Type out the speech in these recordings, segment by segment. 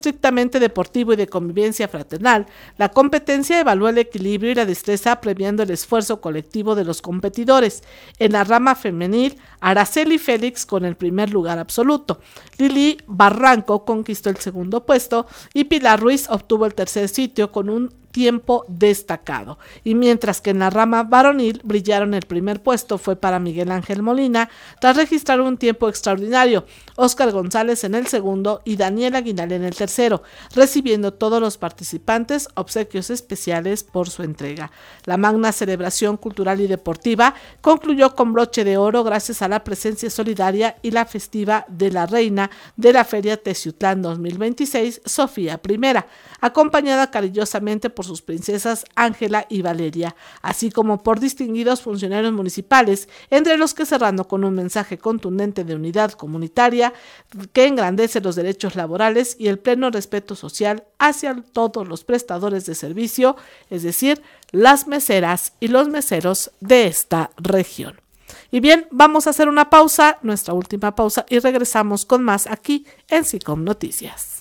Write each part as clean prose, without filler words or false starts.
estrictamente deportivo y de convivencia fraternal, la competencia evalúa el equilibrio y la destreza premiando el esfuerzo colectivo de los competidores. En la rama femenil, Araceli Félix con el primer lugar absoluto, Lili Barranco conquistó el segundo puesto y Pilar Ruiz obtuvo el tercer sitio con un tiempo destacado. Y mientras que en la rama varonil brillaron, el primer puesto fue para Miguel Ángel Molina tras registrar un tiempo extraordinario, Óscar González en el segundo y Daniel Aguinaldo en el tercero, recibiendo todos los participantes obsequios especiales por su entrega. La magna celebración cultural y deportiva concluyó con broche de oro gracias a la presencia solidaria y la festiva de la reina de la Feria Teciutlán 2026, Sofía I, acompañada cariñosamente por sus princesas Ángela y Valeria, así como por distinguidos funcionarios municipales, entre los que, cerrando con un mensaje contundente de unidad comunitaria que engrandece los derechos laborales y el pleno respeto social hacia todos los prestadores de servicio, es decir, las meseras y los meseros de esta región. Y bien, vamos a hacer una pausa, nuestra última pausa, y regresamos con más aquí en SICOM Noticias.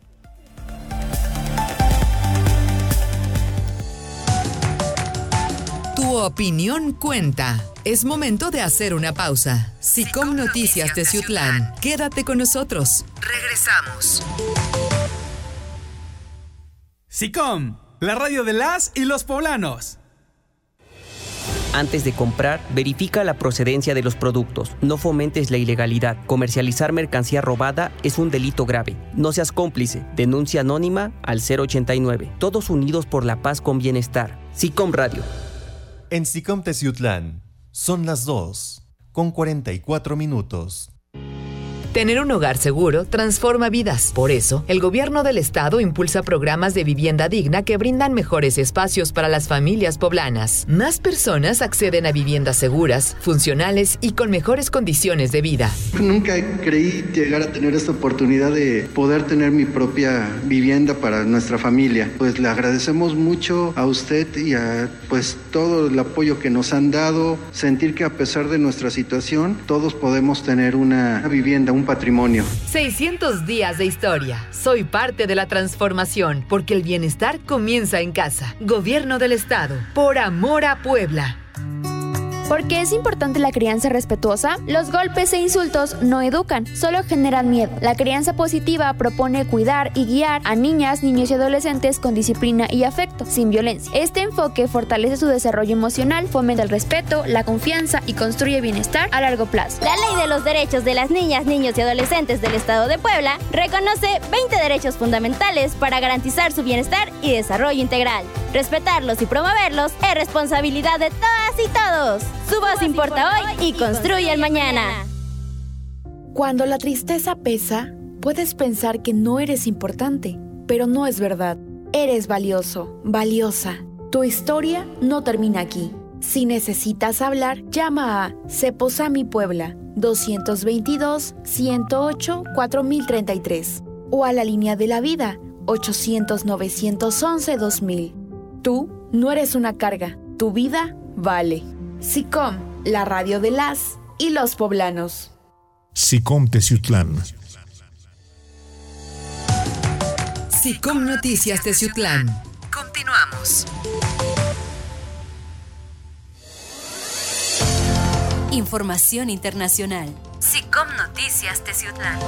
Tu opinión cuenta. Es momento de hacer una pausa. SICOM Noticias Teciutlán. Quédate con nosotros. Regresamos. SICOM, la radio de las y los poblanos. Antes de comprar, verifica la procedencia de los productos. No fomentes la ilegalidad. Comercializar mercancía robada es un delito grave. No seas cómplice. Denuncia anónima al 089. Todos unidos por la paz con bienestar. SICOM Radio. En SICOM Teciutlán, son las 2:44. Tener un hogar seguro transforma vidas. Por eso, el gobierno del estado impulsa programas de vivienda digna que brindan mejores espacios para las familias poblanas. Más personas acceden a viviendas seguras, funcionales y con mejores condiciones de vida. Nunca creí llegar a tener esta oportunidad de poder tener mi propia vivienda para nuestra familia. Pues le agradecemos mucho a usted y a todo el apoyo que nos han dado. Sentir que a pesar de nuestra situación, todos podemos tener una vivienda, un patrimonio. 600 días de historia. Soy parte de la transformación, porque el bienestar comienza en casa. Gobierno del Estado. Por amor a Puebla. ¿Por qué es importante la crianza respetuosa? Los golpes e insultos no educan, solo generan miedo. La crianza positiva propone cuidar y guiar a niñas, niños y adolescentes con disciplina y afecto, sin violencia. Este enfoque fortalece su desarrollo emocional, fomenta el respeto, la confianza y construye bienestar a largo plazo. La Ley de los Derechos de las Niñas, Niños y Adolescentes del Estado de Puebla reconoce 20 derechos fundamentales para garantizar su bienestar y desarrollo integral. Respetarlos y promoverlos es responsabilidad de todas y todos. Su voz importa hoy y construye el mañana. Cuando la tristeza pesa, puedes pensar que no eres importante, pero no es verdad. Eres valioso, valiosa. Tu historia no termina aquí. Si necesitas hablar, llama a Ceposami Puebla 222-108-4033 o a la línea de la vida 800-911-2000. Tú no eres una carga, tu vida vale. SICOM, la radio de las y los poblanos. SICOM Teciutlán. SICOM Noticias Teciutlán. Continuamos. Información internacional. SICOM Noticias Teciutlán.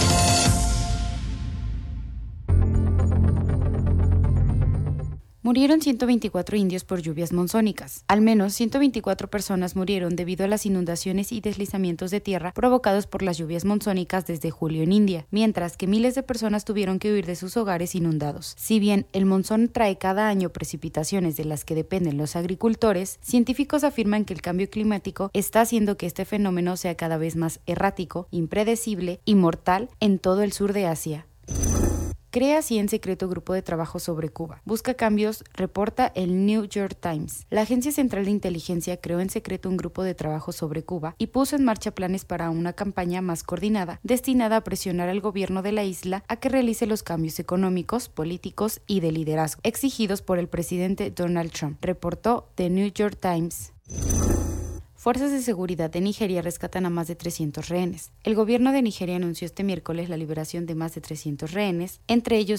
Murieron 124 indios por lluvias monzónicas. Al menos 124 personas murieron debido a las inundaciones y deslizamientos de tierra provocados por las lluvias monzónicas desde julio en India, mientras que miles de personas tuvieron que huir de sus hogares inundados. Si bien el monzón trae cada año precipitaciones de las que dependen los agricultores, científicos afirman que el cambio climático está haciendo que este fenómeno sea cada vez más errático, impredecible y mortal en todo el sur de Asia. Crea así en secreto grupo de trabajo sobre Cuba. Busca cambios, reporta el New York Times. La Agencia Central de Inteligencia creó en secreto un grupo de trabajo sobre Cuba y puso en marcha planes para una campaña más coordinada, destinada a presionar al gobierno de la isla a que realice los cambios económicos, políticos y de liderazgo exigidos por el presidente Donald Trump, reportó The New York Times. Fuerzas de seguridad de Nigeria rescatan a más de 300 rehenes. El gobierno de Nigeria anunció este miércoles la liberación de más de 300 rehenes, entre ellos